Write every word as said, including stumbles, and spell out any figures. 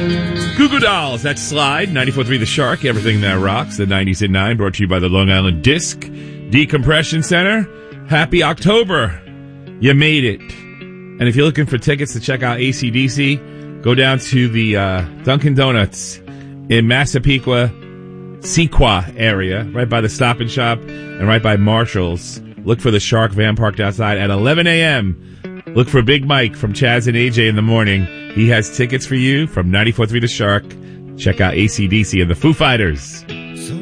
Goo Goo Dolls, that's Slide, ninety-four point three The Shark, everything that rocks, the nineties at nine, brought to you by the Long Island Disc Decompression Center. Happy October. You made it. And if you're looking for tickets to check out A C D C, go down to the uh, Dunkin' Donuts in Massapequa, Sequa area, right by the Stop and Shop and right by Marshall's. Look for the Shark van parked outside at eleven a.m. Look for Big Mike from Chaz and A J in the morning. He has tickets for you from ninety-four point three The Shark. Check out A C D C and the Foo Fighters.